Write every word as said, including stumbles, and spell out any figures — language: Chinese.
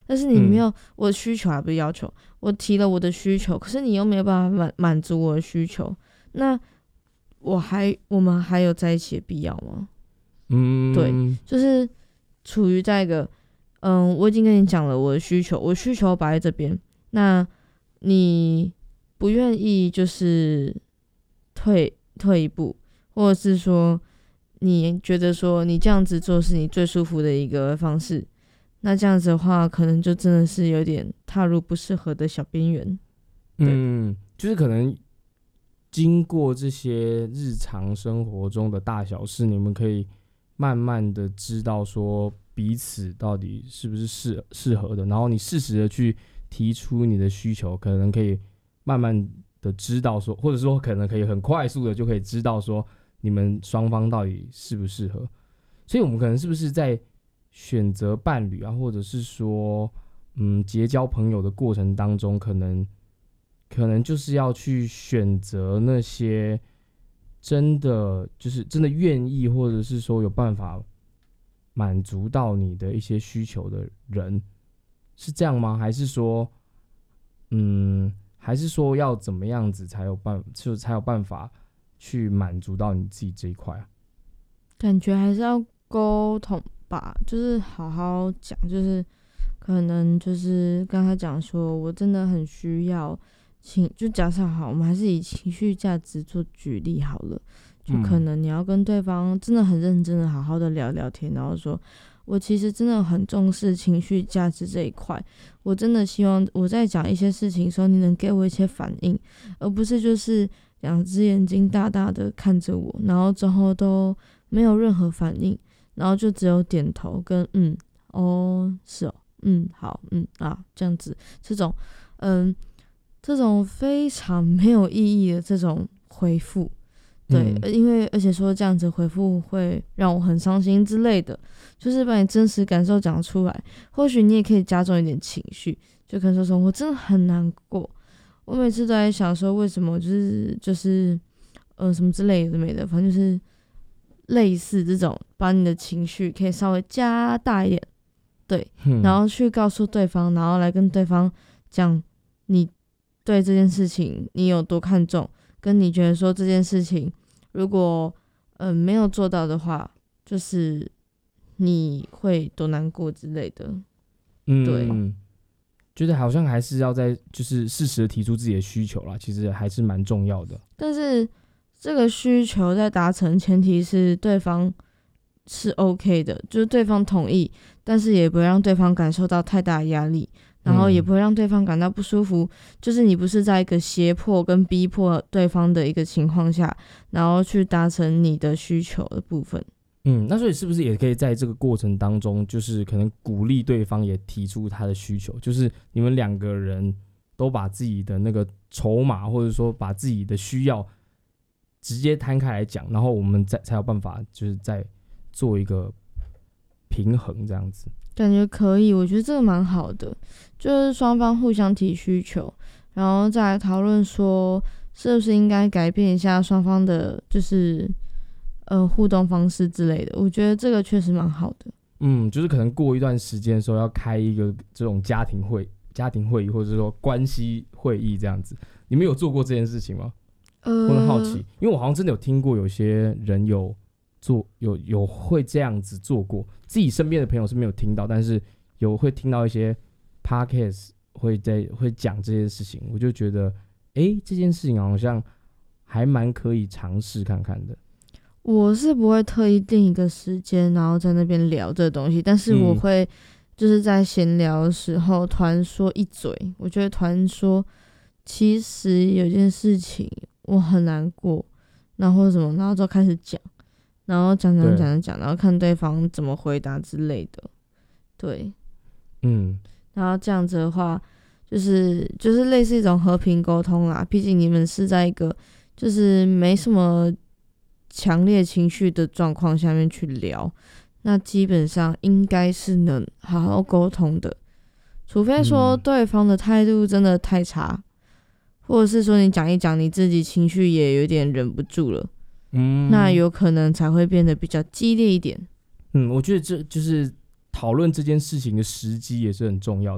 但是你没有、嗯、我的需求还不是要求，我提了我的需求，可是你又没有办法满满足我的需求，那我还我们还有在一起的必要吗？嗯，对，就是处于在一个嗯，我已经跟你讲了我的需求，我的需求摆在这边，那你不愿意就是退退一步，或者是说你觉得说你这样子做是你最舒服的一个方式，那这样子的话可能就真的是有点踏入不适合的小边缘。 嗯，就是可能经过这些日常生活中的大小事，你们可以慢慢的知道说彼此到底是不是适适合的，然后你适时的去提出你的需求，可能可以慢慢的知道说，或者说可能可以很快速的就可以知道说你们双方到底适不适合。所以我们可能是不是在选择伴侣啊，或者是说嗯结交朋友的过程当中，可能可能就是要去选择那些真的就是真的愿意，或者是说有办法满足到你的一些需求的人，是这样吗？还是说，嗯，还是说要怎么样子才有办，就才有办法去满足到你自己这一块啊？ 感觉还是要沟通吧，就是好好讲，就是可能就是刚才讲说，我真的很需要。情就假设好，我们还是以情绪价值做举例好了。就可能你要跟对方真的很认真的好好的聊聊天，然后说我其实真的很重视情绪价值这一块，我真的希望我在讲一些事情的时候，你能给我一些反应，而不是就是两只眼睛大大的看着我，然后之后都没有任何反应，然后就只有点头跟嗯哦是哦嗯好嗯啊这样子，这种嗯。这种非常没有意义的这种回复，对、嗯，因为而且说这样子回复会让我很伤心之类的，就是把你真实感受讲出来，或许你也可以加重一点情绪，就可能说说我真的很难过，我每次都在想说为什么就是就是呃什么之类的没的，反正就是类似这种，把你的情绪可以稍微加大一点，对、嗯，然后去告诉对方，然后来跟对方讲你对这件事情你有多看重，跟你觉得说这件事情如果嗯、呃、没有做到的话，就是你会多难过之类的。嗯，对， 觉得好像还是要在就是适时的提出自己的需求啦，其实还是蛮重要的。 但是这个需求在达成前提是对方是 OK 的，就是对方同意，但是也不会让对方感受到太大的压力。然后也不会让对方感到不舒服、嗯、就是你不是在一个胁迫跟逼迫对方的一个情况下，然后去达成你的需求的部分。 嗯，那所以是不是也可以在这个过程当中，就是可能鼓励对方也提出他的需求，就是你们两个人都把自己的那个筹码，或者说把自己的需要直接摊开来讲，然后我们再才有办法就是再做一个平衡这样子。 感觉可以，我觉得这个蛮好的，就是双方互相提需求，然后再来讨论说是不是应该改变一下双方的就是呃互动方式之类的，我觉得这个确实蛮好的。 嗯，就是可能过一段时间的时候要开一个这种家庭会家庭会议，或者说关系会议这样子，你们有做过这件事情吗？呃，我很好奇，因为我好像真的有听过有些人有做有有会这样子做过，自己身边的朋友是没有听到，但是有会听到一些 podcast 会在会讲这件事情，我就觉得哎、欸，这件事情好像还蛮可以尝试看看的。 我是不会特意定一个时间然后在那边聊这个东西，但是我会就是在闲聊的时候突然说一嘴，我觉得突然说其实有件事情我很难过，然后什么，然后就开始讲，然后讲讲讲讲，然后看对方怎么回答之类的，对，嗯，然后这样子的话，就是就是类似一种和平沟通啦。毕竟你们是在一个就是没什么强烈情绪的状况下面去聊，那基本上应该是能好好沟通的，除非说对方的态度真的太差，或者是说你讲一讲你自己情绪也有点忍不住了。嗯，那有可能才会变得比较激烈一点。 嗯，我觉得这就是讨论这件事情的时机也是很重要的。